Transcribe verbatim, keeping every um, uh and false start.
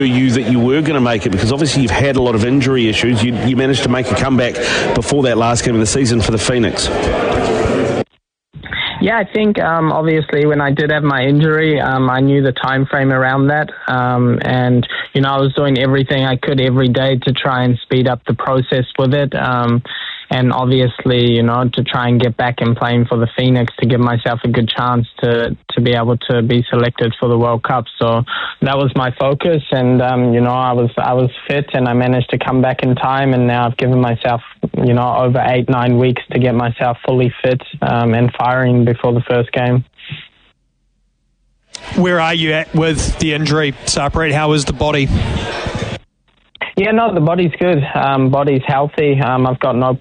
you that you were going to make it? Because obviously you've had a lot of injury issues. You, you managed to make a comeback before that last game of the season for the Phoenix. Yeah, I think um, obviously when I did have my injury, um, I knew the time frame around that, um, and you know I was doing everything I could every day to try and speed up the process with it. Um, And obviously, you know, to try and get back and playing for the Phoenix to give myself a good chance to, to be able to be selected for the World Cup. So that was my focus. And, um, you know, I was I was fit and I managed to come back in time. And now I've given myself, you know, over eight, nine weeks to get myself fully fit um, and firing before the first game. Where are you at with the injury, Sarpreet? How is the body? Yeah, no, the body's good. Um, body's healthy. Um, I've got no